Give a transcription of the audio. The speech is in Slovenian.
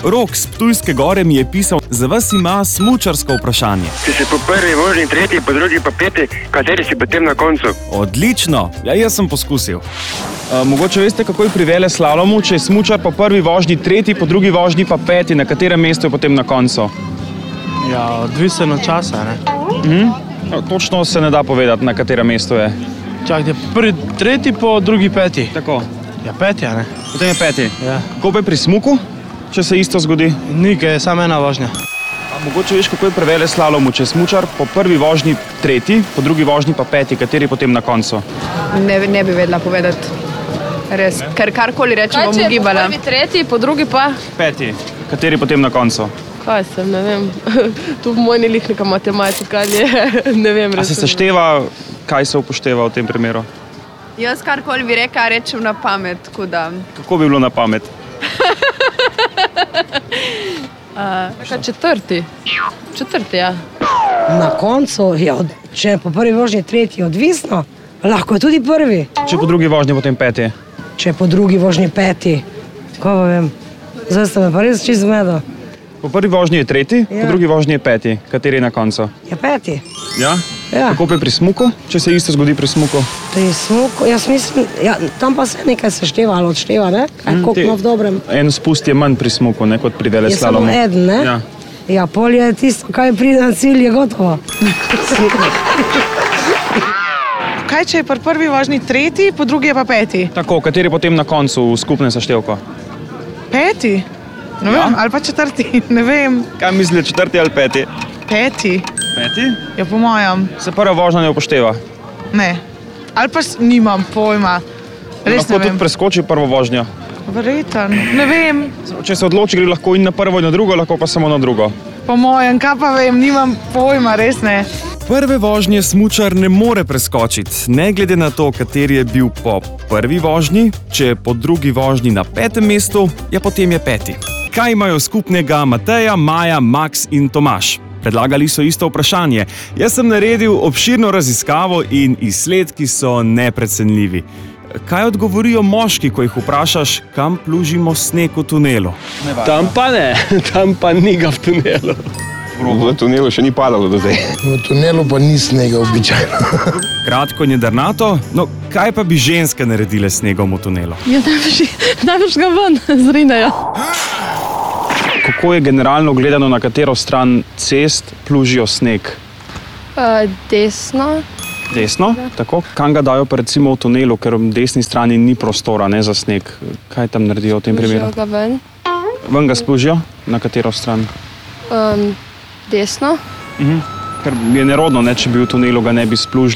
Rok z Ptujske gore mi je pisal, za vas ima smučarsko vprašanje. Če si po prvi vožnji tretji, po drugi pa peti, kateri si potem na koncu? Odlično, jaz sem poskusil. Mogoče veste, kako je pri veleslalomu, če je smučar po prvi vožnji tretji, po drugi vožnji pa peti, na katerem mestu je potem na koncu? Ja, odvisno od časa, ne? Točno se ne da povedati, na katerem mestu je. Čakajte, prvi tretji, po drugi peti. Tako. Ja, peti, ne? Potem je peti. Ja. Kako pa je pri smuku, če se isto zgodi? Nikaj, je samo ena vožnja. Mogoče veš, kako je pri veleslalomu, če je smučar po prvi vožnji tretji, po drugi vožnji pa peti, kateri potem na koncu? Ne bi vedela povedati. Res, ker karkoli rečemo, bom gibala. Prvi tretji, po drugi pa? Peti. Kateri potem na koncu? Kaj sem, ne vem. Tu moj ni neka matematika, ne vem. A se sešteva, kaj se upošteva v tem primeru? Jaz karkoli bi rekla, rečem na pamet, tako da... Kako bi bilo na pamet? Četrti. Četrti, ja. Na koncu, če je po prvi vožnji tretji, odvisno, lahko je tudi prvi. Če po drugi vožnji potem peti? Če je po drugi vožnji peti, ko pa vem. Zdaj ste me pa res čisto zmedli. Po prvi vožnji je tretji, Ja. po drugi vožnji je peti. Kateri je na koncu? Je peti. Ja? Ja. Kako pa je pri smuku, če se isto zgodi pri smuku? Pri smuku, jaz mislim, tam pa se nekaj sešteva ali odšteva, ne? Koliko ima v dobrem. En spust je manj pri smuku, ne, kot pri Je samo veleslalomu. eden, ne? Ja. Ja, pol je tisto, kaj pride na cilj, je gotovo. Kaj, če je pri prvi vožnji tretji, po drugi je pa peti? Tako, kateri potem na koncu v skupnem seštevku? Peti? Ne vem, ali pa četrti, ne vem. Kaj misliš, četrti ali peti? Peti? Peti? Ja, po mojem. Se prva vožnja ne upošteva. Ne. Ali pa nimam pojma. Res Lahko ne tudi vem. preskoči prvo vožnjo. Verjeten. Ne vem. Če se odloči, gre lahko in na prvo in na drugo, lahko pa samo na drugo. Po mojem, kaj pa vem, nimam pojma, res ne. Prve vožnje smučar ne more preskočiti, ne glede na to, kateri je bil po prvi vožnji, če je po drugi vožnji na petem mestu, ja potem je peti. Kaj imajo skupnega Mateja, Maja, Max in Tomaž? Predlagali so isto vprašanje. Jaz sem naredil obširno raziskavo in izsledki so neprecenljivi. Kaj odgovorijo moški, ko jih vprašaš, kam plužimo sneg v tunelu? Tam pa ne, tam pa ni ga v tunelu. V tunelu še ni padalo do zdaj. V tunelu pa ni snega običajno. Kratko in jedrnato, no kaj pa bi ženske naredile s snegom v tunelu? Ja, največ ga ven zrinejo. Kako je generalno gledano, na katero stran cest plužijo sneg? Desno. Desno? Tako? Kam ga dajo pa recimo v tunelu, ker v desni strani ni prostora, ne, za sneg? Kaj tam naredijo v tem primeru? Plužijo ga ven. Ven ga splužijo? Na katero stran? Desno. Ker je nerodno, ne, če bi v tunelu ga ne bi splužili.